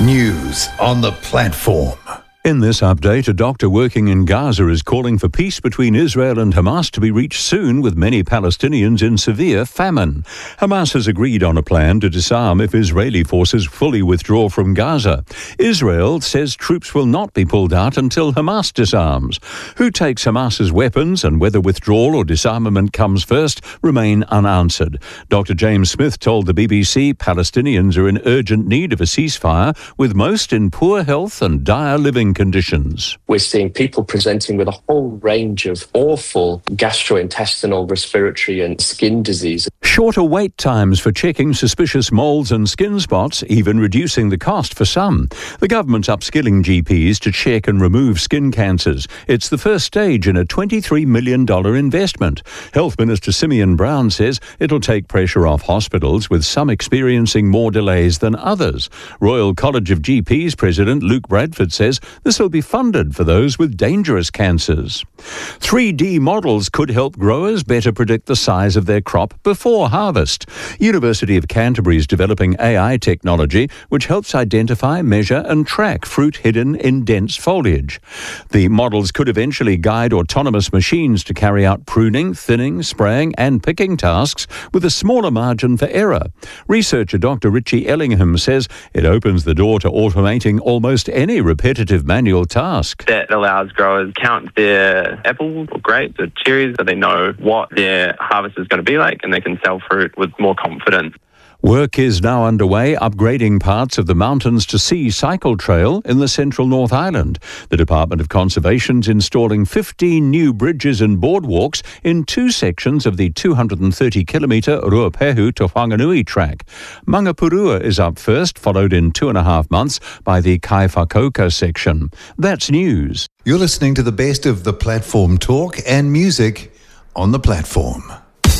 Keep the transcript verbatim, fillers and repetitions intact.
News on the platform. In this update, a doctor working in Gaza is calling for peace between Israel and Hamas to be reached soon, with many Palestinians in severe famine. Hamas has agreed on a plan to disarm if Israeli forces fully withdraw from Gaza. Israel says troops will not be pulled out until Hamas disarms. Who takes Hamas's weapons and whether withdrawal or disarmament comes first remain unanswered. Doctor James Smith told the B B C Palestinians are in urgent need of a ceasefire, with most in poor health and dire living conditions. We're seeing people presenting with a whole range of awful gastrointestinal, respiratory and skin disease. Shorter wait times for checking suspicious moles and skin spots, even reducing the cost for some. The government's upskilling G Ps to check and remove skin cancers. It's the first stage in a twenty-three million dollars investment. Health Minister Simeon Brown says it'll take pressure off hospitals, with some experiencing more delays than others. Royal College of G Ps President Luke Bradford says this will be funded for those with dangerous cancers. three D models could help growers better predict the size of their crop before harvest. University of Canterbury is developing A I technology which helps identify, measure and track fruit hidden in dense foliage. The models could eventually guide autonomous machines to carry out pruning, thinning, spraying and picking tasks with a smaller margin for error. Researcher Doctor Richie Ellingham says it opens the door to automating almost any repetitive manual task. That allows growers to count their apples or grapes or cherries so they know what their harvest is going to be like and they can sell fruit with more confidence. Work is now underway upgrading parts of the Mountains to Sea cycle trail in the central North Island. The Department of Conservation's installing fifteen new bridges and boardwalks in two sections of the two hundred thirty kilometre Ruapehu to Whanganui track. Mangapurua is up first, followed in two and a half months by the Kaiwhakoka section. That's news. You're listening to the best of the platform talk and music on the platform.